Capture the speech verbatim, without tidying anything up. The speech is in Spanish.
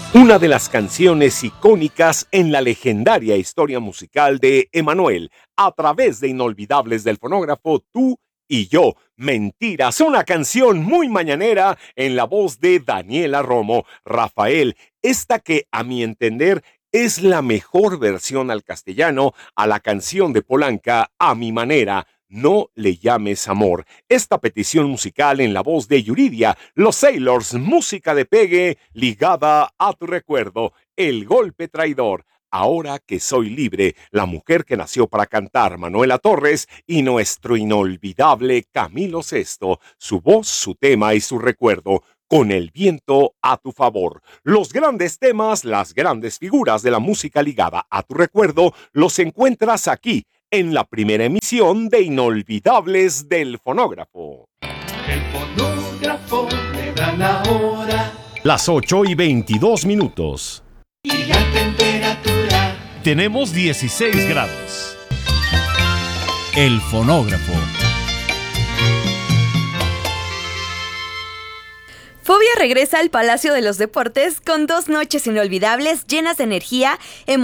Una de las canciones icónicas en la legendaria historia musical de Emanuel, a través de Inolvidables del Fonógrafo, Tú y Yo. Mentiras, una canción muy mañanera en la voz de Daniela Romo. Rafael, esta que a mi entender es la mejor versión al castellano a la canción de Polanca, A mi manera. No le llames amor. Esta petición musical en la voz de Yuridia, Los Sailors, música de pegue ligada a tu recuerdo, El golpe traidor. Ahora que soy libre, la mujer que nació para cantar, Manuela Torres, y nuestro inolvidable Camilo Sesto, su voz, su tema y su recuerdo, con el viento a tu favor. Los grandes temas, las grandes figuras de la música ligada a tu recuerdo, los encuentras aquí, en la primera emisión de Inolvidables del Fonógrafo. El fonógrafo le da la hora. Las ocho y veintidós minutos. Y la temperatura. Tenemos dieciséis grados. El fonógrafo. Fobia regresa al Palacio de los Deportes con dos noches inolvidables llenas de energía, emoción